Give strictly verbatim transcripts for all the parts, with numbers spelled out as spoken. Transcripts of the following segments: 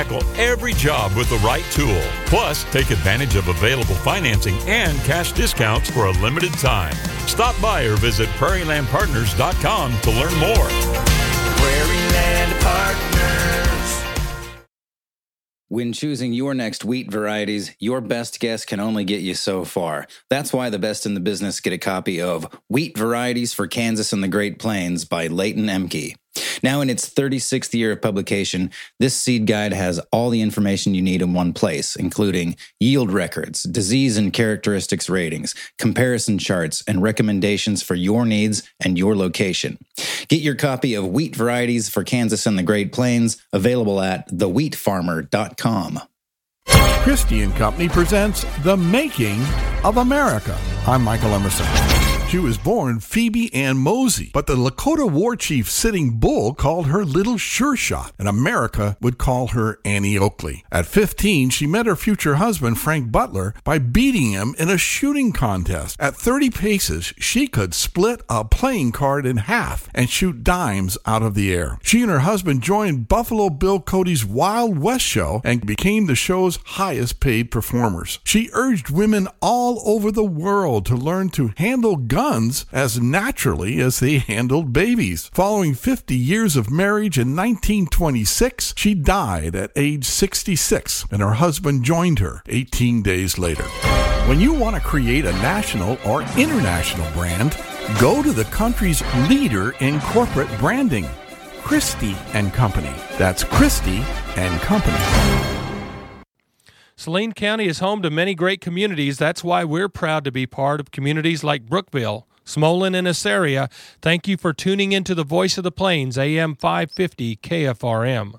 tackle every job with the right tool. Plus, take advantage of available financing and cash discounts for a limited time. Stop by or visit prairie land partners dot com to learn more. Prairie Land Partners. When choosing your next wheat varieties, your best guess can only get you so far. That's why the best in the business get a copy of Wheat Varieties for Kansas and the Great Plains by Leighton Emke. Now in its thirty-sixth year of publication, this seed guide has all the information you need in one place, including yield records, disease and characteristics ratings, comparison charts, and recommendations for your needs and your location. Get your copy of Wheat Varieties for Kansas and the Great Plains, available at the wheat farmer dot com. Christie and Company presents The Making of America. I'm Michael Emerson. She was born Phoebe Ann Mosey, but the Lakota war chief Sitting Bull called her Little Sure Shot, and America would call her Annie Oakley. At fifteen, she met her future husband, Frank Butler, by beating him in a shooting contest. At thirty paces, she could split a playing card in half and shoot dimes out of the air. She and her husband joined Buffalo Bill Cody's Wild West show and became the show's highest paid performers. She urged women all over the world to learn to handle guns as naturally as they handled babies. Following fifty years of marriage in nineteen twenty-six, she died at age sixty-six, and her husband joined her eighteen days later. When you want to create a national or international brand, go to the country's leader in corporate branding, Christie and Company. That's Christie and Company. Saline County is home to many great communities. That's why we're proud to be part of communities like Brookville, Smolin, and Assaria. Thank you for tuning into the Voice of the Plains, A M five fifty K F R M.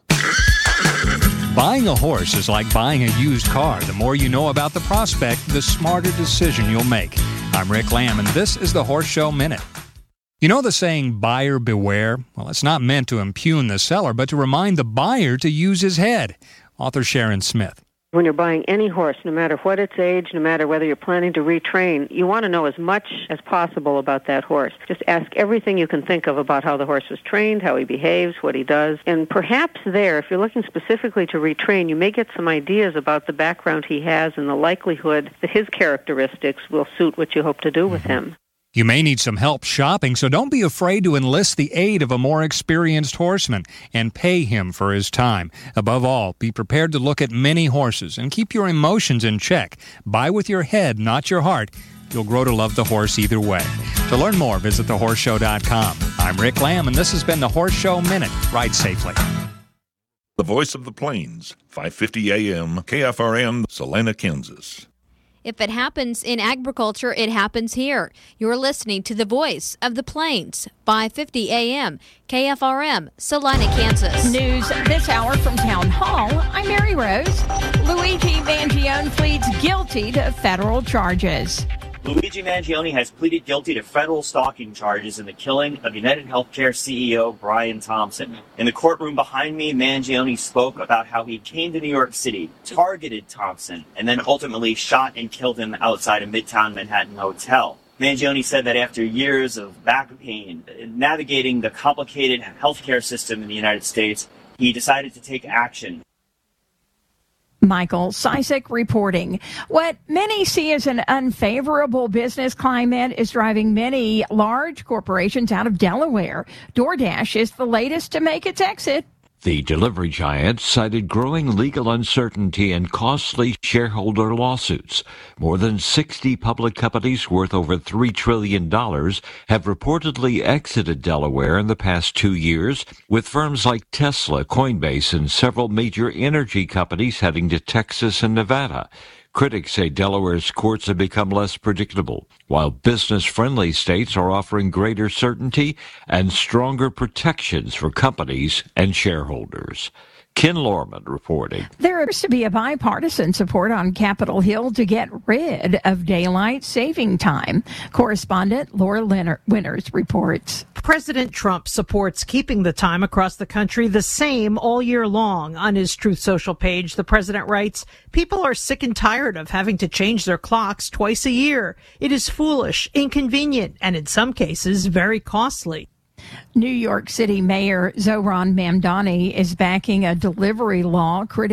Buying a horse is like buying a used car. The more you know about the prospect, the smarter decision you'll make. I'm Rick Lamb, and this is the Horse Show Minute. You know the saying, buyer beware? Well, it's not meant to impugn the seller, but to remind the buyer to use his head. Author Sharon Smith. When you're buying any horse, no matter what its age, no matter whether you're planning to retrain, you want to know as much as possible about that horse. Just ask everything you can think of about how the horse was trained, how he behaves, what he does. And perhaps there, if you're looking specifically to retrain, you may get some ideas about the background he has and the likelihood that his characteristics will suit what you hope to do with him. You may need some help shopping, so don't be afraid to enlist the aid of a more experienced horseman and pay him for his time. Above all, be prepared to look at many horses and keep your emotions in check. Buy with your head, not your heart. You'll grow to love the horse either way. To learn more, visit the horse show dot com. I'm Rick Lamb, and this has been the Horse Show Minute. Ride safely. The Voice of the Plains, five fifty A M, K F R M, Salina, Kansas. If it happens in agriculture, it happens here. You're listening to the Voice of the Plains, five fifty A M, K F R M, Salina, Kansas. News this hour from Town Hall. I'm Mary Rose. Luigi Mangione pleads guilty to federal charges. Luigi Mangione has pleaded guilty to federal stalking charges in the killing of United Healthcare C E O Brian Thompson. In the courtroom behind me, Mangione spoke about how he came to New York City, targeted Thompson, and then ultimately shot and killed him outside a Midtown Manhattan hotel. Mangione said that after years of back pain, navigating the complicated healthcare system in the United States, he decided to take action. Michael Sisek reporting. What many see as an unfavorable business climate is driving many large corporations out of Delaware. DoorDash is the latest to make its exit. The delivery giant cited growing legal uncertainty and costly shareholder lawsuits. More than sixty public companies worth over three trillion dollars have reportedly exited Delaware in the past two years, with firms like Tesla, Coinbase, and several major energy companies heading to Texas and Nevada. Critics say Delaware's courts have become less predictable, while business-friendly states are offering greater certainty and stronger protections for companies and shareholders. Ken Lorman reporting. There appears to be a bipartisan support on Capitol Hill to get rid of daylight saving time. Correspondent Laura Winters reports. President Trump supports keeping the time across the country the same all year long. On his Truth Social page, the president writes, "People are sick and tired of having to change their clocks twice a year. It is foolish, inconvenient, and in some cases, very costly." New York City Mayor Zohran Mamdani is backing a delivery law critical